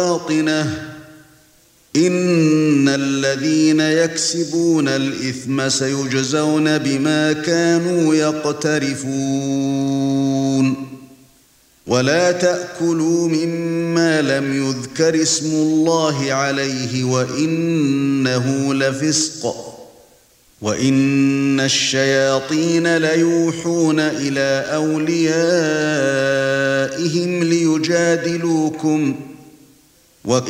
باطنة إن الذين يكسبون الإثم سيجزون بما كانوا يقترفون ولا تأكلوا مما لم يذكر اسم الله عليه وإنه لفسق وإن الشياطين ليوحون إلى أوليائهم ليجادلوكم